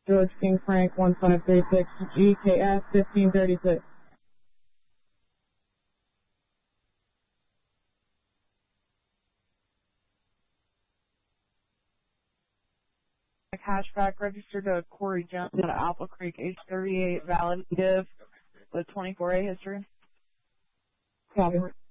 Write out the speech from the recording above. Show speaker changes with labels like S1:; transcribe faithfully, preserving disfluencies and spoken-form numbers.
S1: George King Frank one five three six, G K S fifteen thirty-six.
S2: Hatchback registered to Corey Jones at Apple Creek, age thirty-eight, valid, give with twenty-four A history.
S1: Copy.